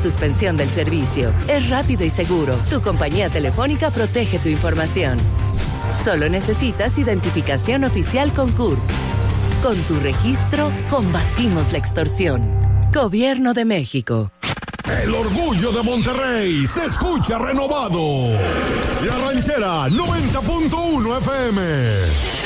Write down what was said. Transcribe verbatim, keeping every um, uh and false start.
suspensión del servicio. Es rápido y seguro. Tu compañía telefónica protege tu información. Solo necesitas identificación oficial con C U R. Con tu registro, combatimos la extorsión. Gobierno de México. El orgullo de Monterrey se escucha renovado. La Ranchera noventa punto uno F M.